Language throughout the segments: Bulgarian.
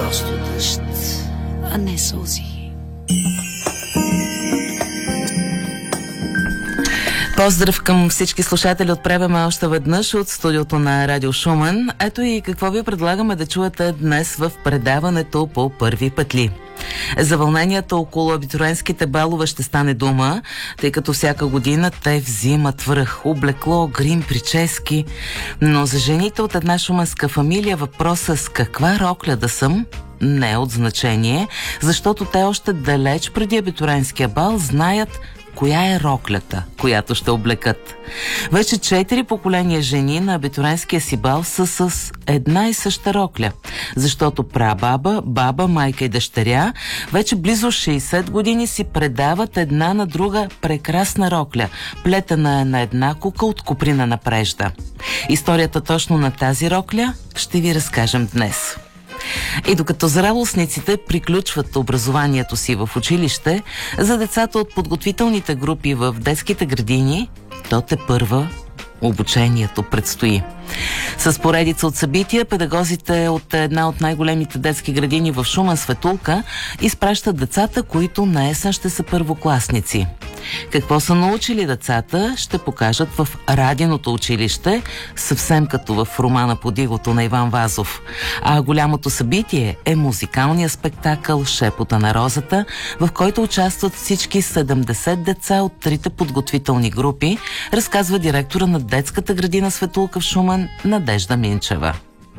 просто дъжд, а не сълзи. Поздрав към всички слушатели отправяме още веднъж от студиото на Радио Шумен. Ето и какво ви предлагаме да чуете днес в предаването по първи пътли. За вълненията около абитуриентските балове ще стане дума, тъй като всяка година те взимат връх. Облекло, грим, прически. Но за жените от една шуменска фамилия въпросът с каква рокля да съм не е от значение, защото те още далеч преди абитуриентския бал знаят коя е роклята, която ще облекат. Вече 4 поколения жени на абитуриентския си бал са с една и съща рокля, защото прабаба, баба, майка и дъщеря вече близо 60 години си предават една на друга прекрасна рокля, плетена на една кука от коприна на прежда. Историята точно на тази рокля ще ви разкажем днес. И докато зрелостниците приключват образованието си в училище, за децата от подготвителните групи в детските градини, то тепърва обучението предстои. С поредица от събития, педагозите от една от най-големите детски градини в Шумен, Светулка, изпращат децата, които на есен ще са първокласници. Какво са научили децата, ще покажат в Радиното училище, съвсем като в романа Подигото на Иван Вазов. А голямото събитие е музикалният спектакъл Шепота на розата, в който участват всички 70 деца от 3 подготвителни групи, разказва директора на детската градина Светулка в Шумен Надежда Минчева.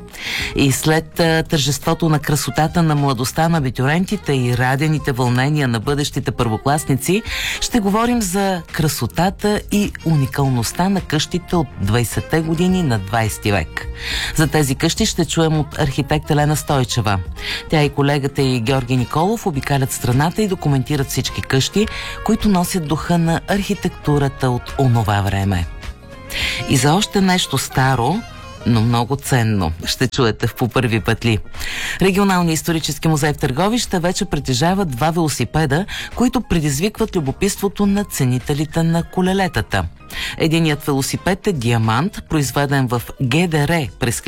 И след тържеството на красотата на младостта на абитуриентите и радените вълнения на бъдещите първокласници, ще говорим за красотата и уникалността на къщите от 20-те години на 20 век. За тези къщи ще чуем от архитект Елена Стойчева. Тя и колегата и Георги Николов обикалят страната и документират всички къщи, които носят духа на архитектурата от онова време. И за още нещо старо, но много ценно, ще чуете в по първи пътли. Регионалният исторически музей в Търговище вече притежава 2 велосипеда, които предизвикват любопитството на ценителите на колелетата. Единият велосипед е Диамант, произведен в ГДР през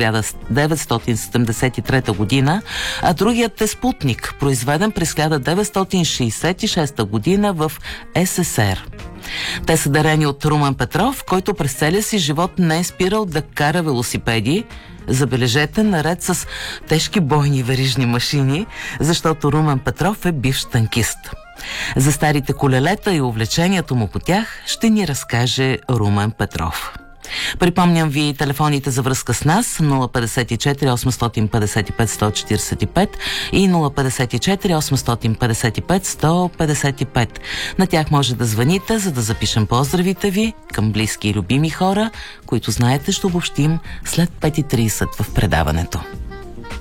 1973 година, а другият е Спутник, произведен през 1966 година в СССР. Те са дарени от Румен Петров, който през целия си живот не е спирал да кара велосипеди, забележете, наред с тежки бойни верижни машини, защото Румен Петров е бивш танкист. За старите колелета и увлечението му по тях ще ни разкаже Румен Петров. Припомням ви телефоните за връзка с нас 054 855 145 и 054 855 155. На тях може да звъните, за да запишем поздравите ви към близки и любими хора, които знаете ще обобщим след 5:30 в предаването.